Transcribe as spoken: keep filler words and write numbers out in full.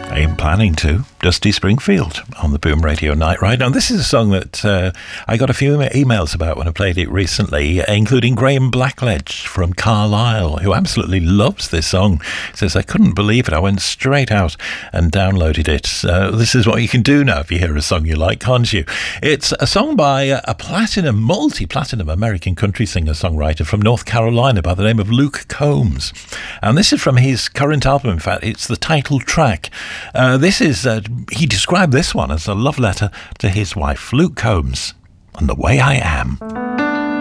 I am planning to. Dusty Springfield on the Boom Radio Night Ride. Now, this is a song that uh, I got a few emails about when I played it recently, including Graham Blackledge from Carlisle, who absolutely loves this song. He says, I couldn't believe it. I went straight out and downloaded it. Uh, this is what you can do now if you hear a song you like, can't you? It's a song by a platinum, multi-platinum American country singer-songwriter from North Carolina by the name of Luke Combs. And this is from his current album. In fact, it's the title track. Uh, this is, uh, he described this one as a love letter to his wife, Luke Combs, and The Way I Am.